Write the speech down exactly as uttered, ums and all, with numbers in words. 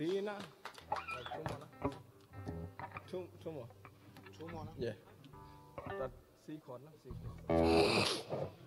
See now? Like two more now. Two, two more. Two more now? Yeah. That C chord now. C chord.